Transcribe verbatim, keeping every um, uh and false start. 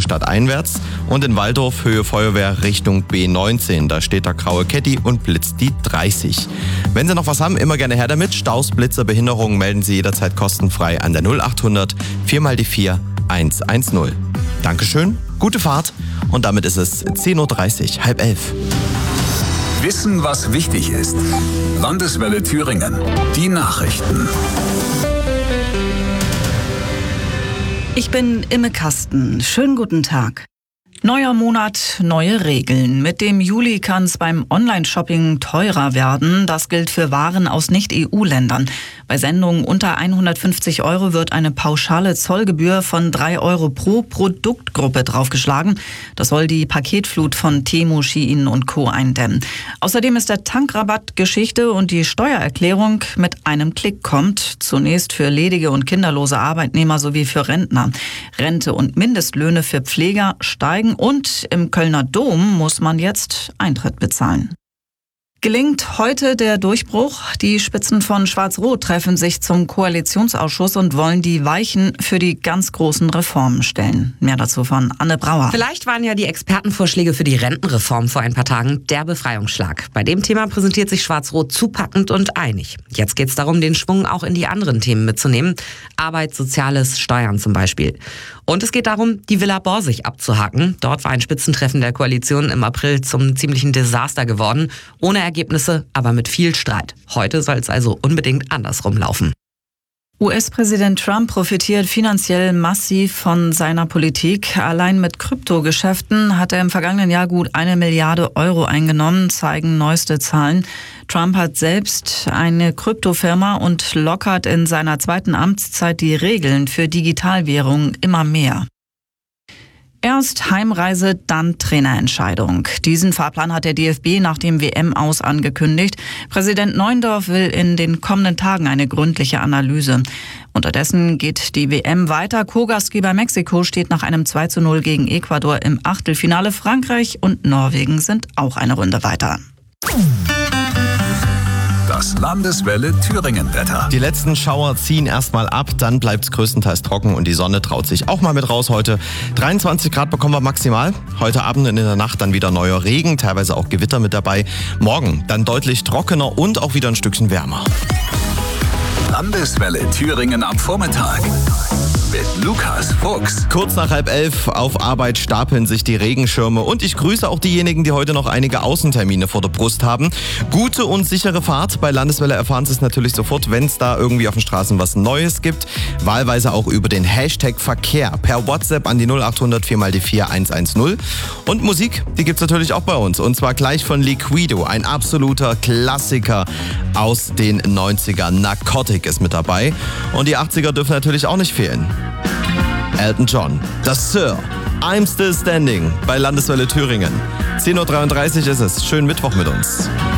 stadteinwärts. Und in Waldorf Höhe Feuerwehr Richtung B neunzehn. Da steht der graue Caddy und blitzt die dreißig. Wenn Sie noch was haben, immer gerne her damit. Staus, Blitzer, Behinderungen melden Sie jederzeit kostenfrei an der null achthundert vier mal die vier eins eins null. Dankeschön, gute Fahrt und damit ist es zehn Uhr dreißig, halb elf. Wissen, was wichtig ist. Landeswelle Thüringen. Die Nachrichten. Ich bin Imme Kasten. Schönen guten Tag. Neuer Monat, neue Regeln. Mit dem Juli kann es beim Online-Shopping teurer werden. Das gilt für Waren aus Nicht-E U-Ländern. Bei Sendungen unter hundertfünfzig Euro wird eine pauschale Zollgebühr von drei Euro pro Produktgruppe draufgeschlagen. Das soll die Paketflut von Temu, Shein und Co. eindämmen. Außerdem ist der Tankrabatt Geschichte und die Steuererklärung mit einem Klick kommt. Zunächst für ledige und kinderlose Arbeitnehmer sowie für Rentner. Rente und Mindestlöhne für Pfleger steigen und im Kölner Dom muss man jetzt Eintritt bezahlen. Gelingt heute der Durchbruch? Die Spitzen von Schwarz-Rot treffen sich zum Koalitionsausschuss und wollen die Weichen für die ganz großen Reformen stellen. Mehr dazu von Anne Brauer. Vielleicht waren ja die Expertenvorschläge für die Rentenreform vor ein paar Tagen der Befreiungsschlag. Bei dem Thema präsentiert sich Schwarz-Rot zupackend und einig. Jetzt geht es darum, den Schwung auch in die anderen Themen mitzunehmen. Arbeit, Soziales, Steuern zum Beispiel. Und es geht darum, die Villa Borsig abzuhaken. Dort war ein Spitzentreffen der Koalition im April zum ziemlichen Desaster geworden. Ohne Ergebnisse, aber mit viel Streit. Heute soll es also unbedingt andersrum laufen. U S-Präsident Trump profitiert finanziell massiv von seiner Politik. Allein mit Kryptogeschäften hat er im vergangenen Jahr gut eine Milliarde Euro eingenommen, zeigen neueste Zahlen. Trump hat selbst eine Kryptofirma und lockert in seiner zweiten Amtszeit die Regeln für Digitalwährungen immer mehr. Erst Heimreise, dann Trainerentscheidung. Diesen Fahrplan hat der D F B nach dem W M-Aus angekündigt. Präsident Neuendorf will in den kommenden Tagen eine gründliche Analyse. Unterdessen geht die W M weiter. Co-Gastgeber Mexiko steht nach einem zwei zu null gegen Ecuador im Achtelfinale. Frankreich und Norwegen sind auch eine Runde weiter. Das Landeswelle Thüringen-Wetter. Die letzten Schauer ziehen erstmal ab, dann bleibt es größtenteils trocken und die Sonne traut sich auch mal mit raus heute. dreiundzwanzig Grad bekommen wir maximal. Heute Abend und in der Nacht dann wieder neuer Regen, teilweise auch Gewitter mit dabei. Morgen dann deutlich trockener und auch wieder ein Stückchen wärmer. Landeswelle Thüringen am Vormittag. Mit Lukas Fuchs. Kurz nach halb elf auf Arbeit stapeln sich die Regenschirme und ich grüße auch diejenigen, die heute noch einige Außentermine vor der Brust haben. Gute und sichere Fahrt. Bei Landeswelle erfahren Sie es natürlich sofort, wenn es da irgendwie auf den Straßen was Neues gibt. Wahlweise auch über den Hashtag Verkehr per WhatsApp an die null achthundert vier mal die vier eins eins null. Und Musik, die gibt's natürlich auch bei uns. Und zwar gleich von Liquido, ein absoluter Klassiker aus den neunzigern. Narcotic ist mit dabei. Und die achtziger dürfen natürlich auch nicht fehlen. Elton John, das Sir, I'm Still Standing bei Landeswelle Thüringen. zehn Uhr dreiunddreißig ist es. Schönen Mittwoch mit uns.